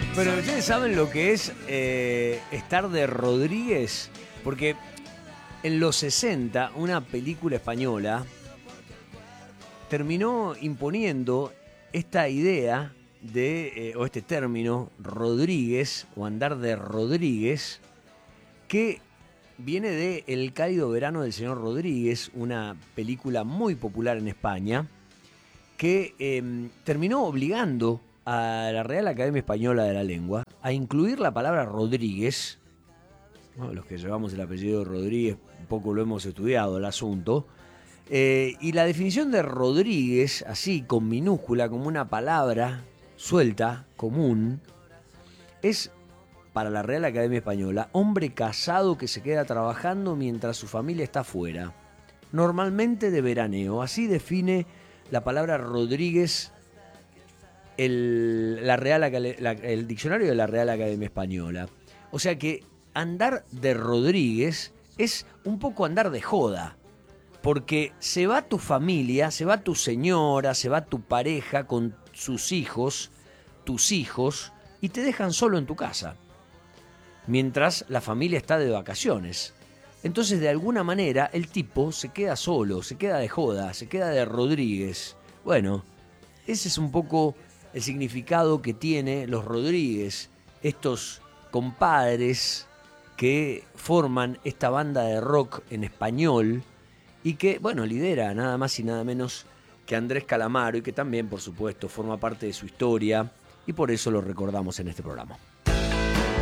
Pero ustedes saben lo que es estar de Rodríguez, porque en los 60 una película española terminó imponiendo esta idea de, o este término, Rodríguez, o andar de Rodríguez, que viene de El cálido verano del señor Rodríguez, una película muy popular en España, que terminó obligando a la Real Academia Española de la Lengua a incluir la palabra Rodríguez. Bueno, los que llevamos el apellido Rodríguez, un poco lo hemos estudiado el asunto. Y la definición de Rodríguez, así con minúscula, como una palabra suelta, común, es, para la Real Academia Española, hombre casado que se queda trabajando mientras su familia está afuera, normalmente de veraneo. Así define la palabra Rodríguez el diccionario de la Real Academia Española. O sea que andar de Rodríguez es un poco andar de joda, porque se va tu familia, se va tu señora, se va tu pareja con sus hijos, tus hijos, y te dejan solo en tu casa, mientras la familia está de vacaciones. Entonces, de alguna manera, el tipo se queda solo, se queda de joda, se queda de Rodríguez. Bueno, ese es un poco el significado que tiene los Rodríguez, estos compadres que forman esta banda de rock en español y que, bueno, lidera nada más y nada menos que Andrés Calamaro, y que también, por supuesto, forma parte de su historia, y por eso lo recordamos en este programa.